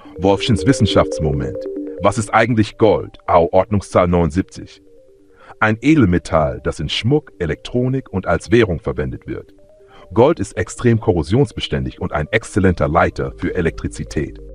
Wolffschens Wissenschaftsmoment. Was ist eigentlich Gold? Au Ordnungszahl 79. Ein Edelmetall, das in Schmuck, Elektronik und als Währung verwendet wird. Gold ist extrem korrosionsbeständig und ein exzellenter Leiter für Elektrizität.